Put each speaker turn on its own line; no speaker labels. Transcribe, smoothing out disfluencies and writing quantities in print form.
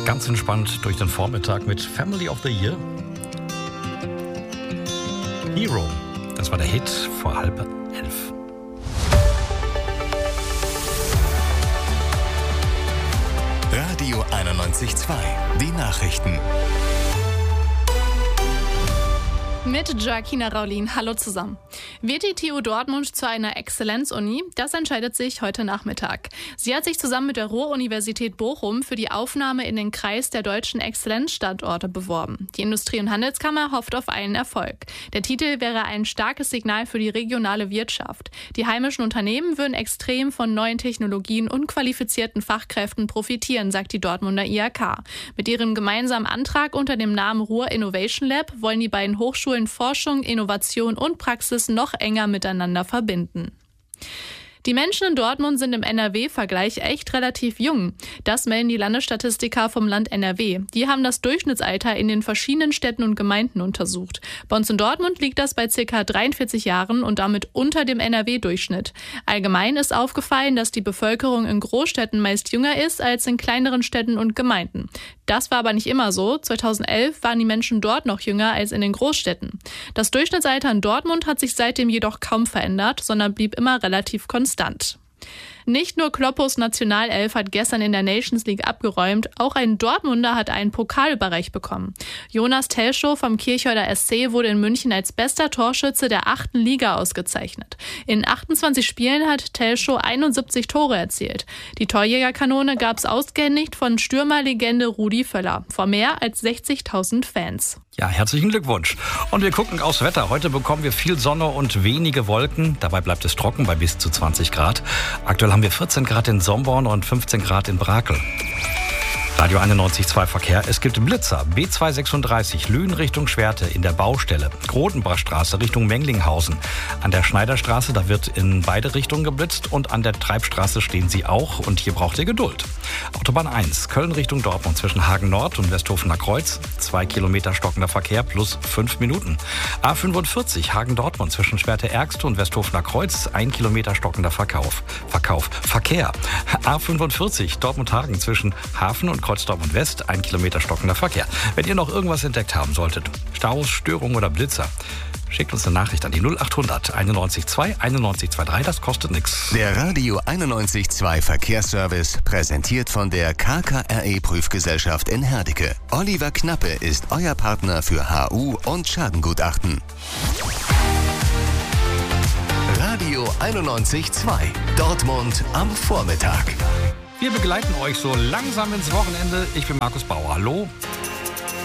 Ganz entspannt durch den Vormittag mit Family of the Year. Hero, das war der Hit vor 10:30.
Radio 91.2, die Nachrichten.
Mit Joaquina Raulin. Hallo zusammen. Wird die TU Dortmund zu einer Exzellenzuni? Das entscheidet sich heute Nachmittag. Sie hat sich zusammen mit der Ruhr-Universität Bochum für die Aufnahme in den Kreis der deutschen Exzellenzstandorte beworben. Die Industrie- und Handelskammer hofft auf einen Erfolg. Der Titel wäre ein starkes Signal für die regionale Wirtschaft. Die heimischen Unternehmen würden extrem von neuen Technologien und qualifizierten Fachkräften profitieren, sagt die Dortmunder IHK. Mit ihrem gemeinsamen Antrag unter dem Namen Ruhr Innovation Lab wollen die beiden Hochschulen Forschung, Innovation und Praxis noch enger miteinander verbinden. Die Menschen in Dortmund sind im NRW-Vergleich echt relativ jung. Das melden die Landesstatistiker vom Land NRW. Die haben das Durchschnittsalter in den verschiedenen Städten und Gemeinden untersucht. Bei uns in Dortmund liegt das bei ca. 43 Jahren und damit unter dem NRW-Durchschnitt. Allgemein ist aufgefallen, dass die Bevölkerung in Großstädten meist jünger ist als in kleineren Städten und Gemeinden. Das war aber nicht immer so. 2011 waren die Menschen dort noch jünger als in den Großstädten. Das Durchschnittsalter in Dortmund hat sich seitdem jedoch kaum verändert, sondern blieb immer relativ konstant. Nicht nur Kloppos Nationalelf hat gestern in der Nations League abgeräumt, auch ein Dortmunder hat einen Pokal überreicht bekommen. Jonas Telschow vom Kirchhörder SC wurde in München als bester Torschütze der 8. Liga ausgezeichnet. In 28 Spielen hat Telschow 71 Tore erzielt. Die Torjägerkanone gab es ausgehändigt von Stürmerlegende Rudi Völler vor mehr als 60.000 Fans.
Ja, herzlichen Glückwunsch. Und wir gucken aufs Wetter. Heute bekommen wir viel Sonne und wenige Wolken. Dabei bleibt es trocken bei bis zu 20 Grad. Aktuell haben wir 14 Grad in Somborn und 15 Grad in Brakel. Radio 91.2 Verkehr. Es gibt Blitzer. B236 Lünen Richtung Schwerte in der Baustelle. Grodenbachstraße Richtung Menglinghausen. An der Schneiderstraße, da wird in beide Richtungen geblitzt. Und an der Treibstraße stehen sie auch. Und hier braucht ihr Geduld. Autobahn 1, Köln Richtung Dortmund zwischen Hagen Nord und Westhofener Kreuz. 2 Kilometer stockender Verkehr plus 5 Minuten. A45 Hagen Dortmund zwischen Schwerte-Ergste und Westhofener Kreuz. 1 Kilometer stockender Verkehr. A45 Dortmund-Hagen zwischen Hafen und Kreuz Dortmund West, 1 Kilometer stockender Verkehr. Wenn ihr noch irgendwas entdeckt haben solltet, Staus, Störungen oder Blitzer, schickt uns eine Nachricht an die 0800 91.2 91.23, das kostet nichts.
Der Radio 91.2 Verkehrsservice präsentiert von der KKRE Prüfgesellschaft in Herdecke. Oliver Knappe ist euer Partner für HU und Schadengutachten. Radio 91.2 Dortmund am Vormittag.
Wir begleiten euch so langsam ins Wochenende. Ich bin Markus Bauer. Hallo.